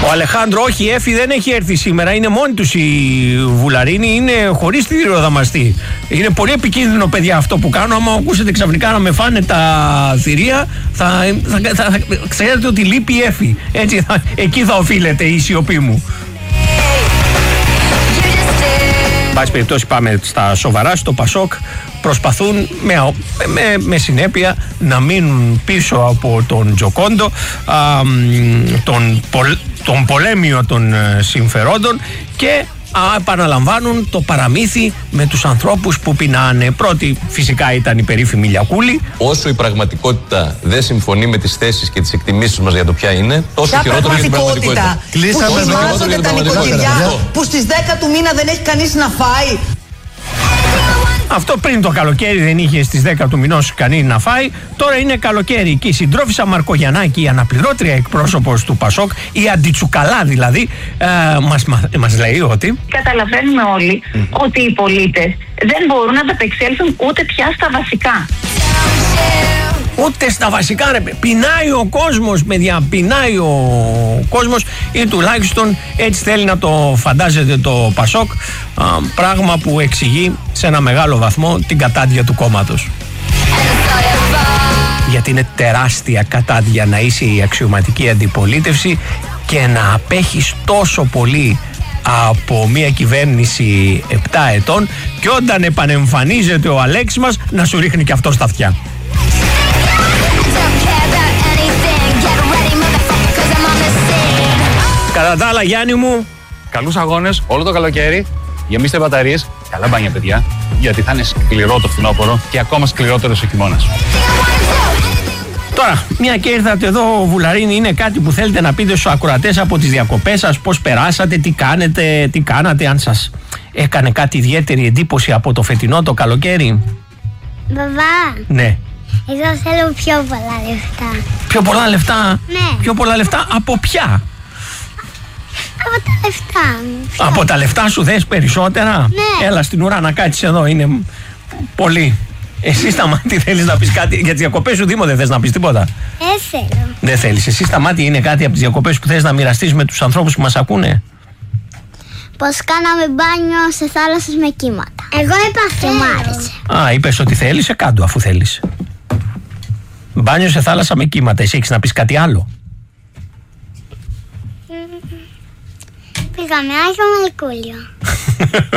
Ο Αλεχάνδρο, όχι, η Έφη δεν έχει έρθει σήμερα. Είναι μόνοι τους οι Βουλαρίνοι, είναι χωρίς θηριοδαμαστή. Είναι πολύ επικίνδυνο, παιδιά, αυτό που κάνω. Άμα ακούσετε ξαφνικά να με φάνε τα θηρία, θα ξέρετε ότι λείπει η Έφη. Έτσι, εκεί θα οφείλεται η σιωπή μου. Εν πάση περιπτώσει, πάμε στα σοβαρά. Στο Πασόκ προσπαθούν με συνέπεια να μείνουν πίσω από τον Τζοκόντο, τον πολέμιο των συμφερόντων, και επαναλαμβάνουν το παραμύθι με τους ανθρώπους που πεινάνε. Πρώτη φυσικά ήταν η περίφημη Λιακούλη. Όσο η πραγματικότητα δεν συμφωνεί με τις θέσεις και τις εκτιμήσεις μας για το ποια είναι, τόσο χειρότερο για την πραγματικότητα. Κλείσαμε με τα νοικοκυριά που στις 10 του μήνα δεν έχει κανείς να φάει. Αυτό πριν το καλοκαίρι δεν είχε στις 10 του μηνός κανεί να φάει. Τώρα είναι καλοκαίρι και η συντρόφισσα Μαρκογιαννάκη, η αναπληρώτρια εκπρόσωπος του Πασόκ, η αντιτσουκαλά δηλαδή, μας λέει ότι καταλαβαίνουμε όλοι ότι οι πολίτες δεν μπορούν να ανταπεξέλθουν ούτε πια στα βασικά. Ούτε στα βασικά, ρε. Πεινάει ο κόσμος, παιδιά. Πεινάει ο κόσμος, ή τουλάχιστον έτσι θέλει να το φαντάζεται το Πασόκ. Πράγμα που εξηγεί σε ένα μεγάλο βαθμό την κατάδια του κόμματος. Γιατί είναι τεράστια κατάδια να είσαι η αξιωματική αντιπολίτευση και να απέχεις τόσο πολύ από μια κυβέρνηση 7 ετών, και όταν επανεμφανίζεται ο Αλέξης μας να σου ρίχνει και αυτό στα αυτιά. Κατά τα άλλα, Γιάννη μου, καλούς αγώνες όλο το καλοκαίρι. Γεμίστε μπαταρίες. Καλά μπάνια, παιδιά. Γιατί θα είναι σκληρό το φθινόπωρο και ακόμα σκληρότερος ο χειμώνας. Τώρα, μια και ήρθατε εδώ, Βουλαρίνη, είναι κάτι που θέλετε να πείτε στους ακροατές από τις διακοπές σας? Πώς περάσατε, τι κάνετε, τι κάνατε, αν σας έκανε κάτι ιδιαίτερη εντύπωση από το φετινό το καλοκαίρι? Μπαμπά. Ναι. Εγώ θέλω πιο πολλά λεφτά. Πιο πολλά λεφτά? Ναι. Πιο πολλά λεφτά από ποια? Από τα λεφτά μου. Από τα λεφτά σου θες περισσότερα? Ναι. Έλα στην ουρά να κάτσεις εδώ, είναι πολύ. Εσύ Σταμάτη θέλεις να πεις κάτι για τις διακοπές σου? Δήμο, δεν θες να πεις τίποτα? Θέλω. Δεν θέλεις. Εσύ Σταμάτη, είναι κάτι από τις διακοπές που θες να μοιραστείς με τους ανθρώπους που μας ακούνε? Πως κάναμε μπάνιο σε θάλασσες με κύματα. Εγώ είπα και μ' άρεσε. Είπες ότι θέλεις, κάντο αφού θέλεις. Μπάνιο σε θάλασσα με κύματα. Εσύ έχεις να πεις κάτι άλλο? Πήγαμε Άγιο Μελκούλιο.